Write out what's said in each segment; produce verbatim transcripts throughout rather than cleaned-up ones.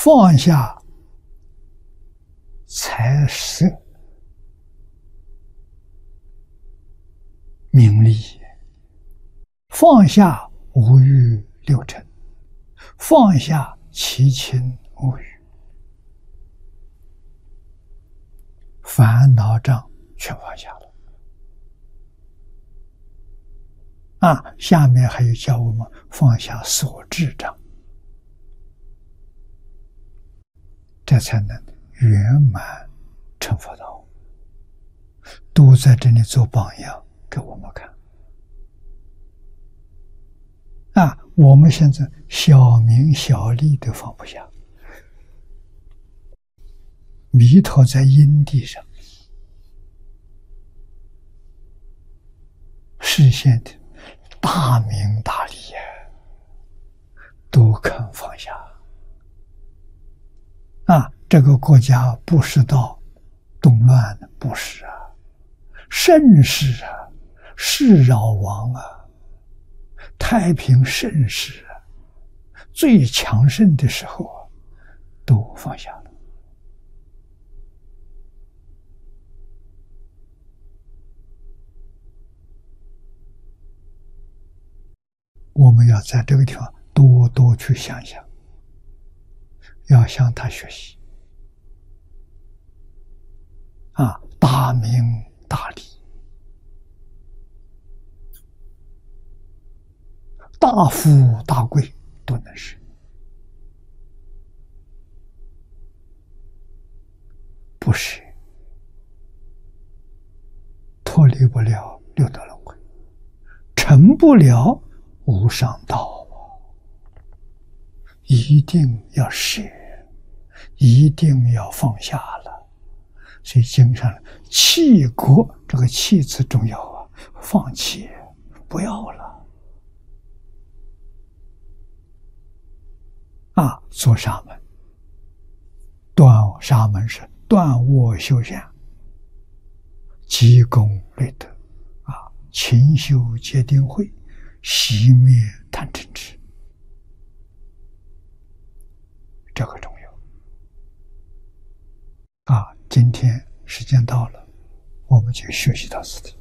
放下财色名利，放下五欲六尘，放下七情五欲，烦恼障全放下了。啊，下面还有教我们放下所知障，这才能圆满成佛道。都在这里做榜样给我们看。啊，我们现在小名小利都放不下，迷途在因地上，实现的大名大利呀，都肯放下。啊，这个国家不是到动乱的，不是啊，盛世啊，世扰亡啊，太平盛世啊，最强盛的时候啊，都放下了。我们要在这个地方多多去想想，要向他学习啊，大名大利，大富大贵都能是，不是脱离不了六道轮回，成不了无上道，一定要舍，一定要放下了。所以经上弃国，这个弃字重要啊，放弃，不要了啊！做沙门，断沙门是断卧修禅，积功累德啊，勤修戒定慧，熄灭贪嗔痴，这个重要啊！今天时间到了，我们就学习到此地。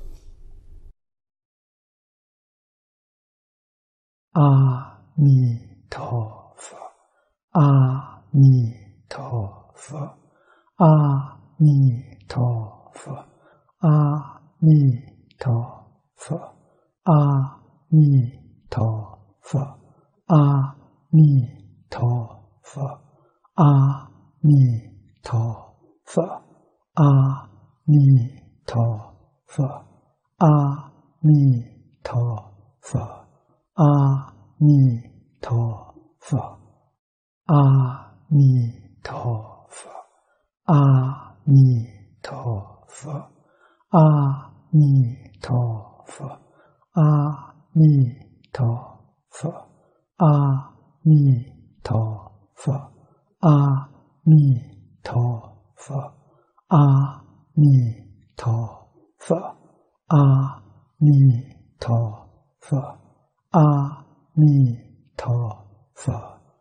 阿弥陀佛，阿弥陀佛，阿弥陀佛，阿弥陀佛，阿弥陀佛，阿弥陀佛，阿弥陀佛，阿弥陀佛，阿弥陀佛，阿弥陀佛，阿弥陀佛，阿弥陀佛，阿弥陀佛，阿弥陀佛，阿弥陀佛，阿弥陀佛，阿弥陀佛，阿弥陀佛，阿弥陀佛。